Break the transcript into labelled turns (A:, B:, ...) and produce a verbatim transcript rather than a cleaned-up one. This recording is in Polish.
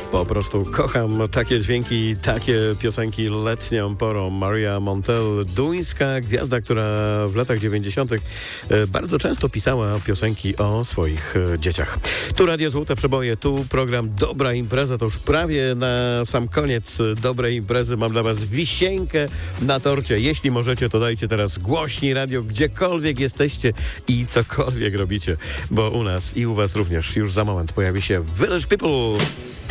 A: Po prostu kocham takie dźwięki, takie piosenki letnią porą. Maria Montel, duńska gwiazda, która w latach dziewięćdziesiątych bardzo często pisała piosenki o swoich dzieciach. Tu Radio Złote Przeboje, tu program Dobra Impreza. To już prawie na sam koniec dobrej imprezy. Mam dla was wisienkę na torcie. Jeśli możecie, to dajcie teraz głośniej radio, gdziekolwiek jesteście i cokolwiek robicie, bo u nas i u was również już za moment pojawi się Village People.